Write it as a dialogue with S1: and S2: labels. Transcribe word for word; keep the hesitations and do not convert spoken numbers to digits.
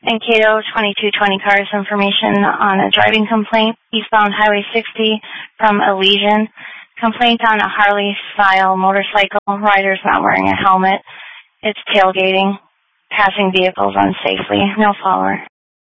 S1: Mankato twenty-two twenty cars information on a driving complaint, eastbound Highway sixty from Elysian. Complaint on a Harley-style motorcycle. Rider's not wearing a helmet. It's tailgating, passing vehicles unsafely. No follower.